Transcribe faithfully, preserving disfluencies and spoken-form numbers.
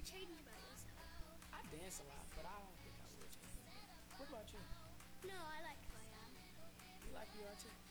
change about yourself? I dance a lot, but I don't think I would change. What about you? No, I like who I am. You like who you are too?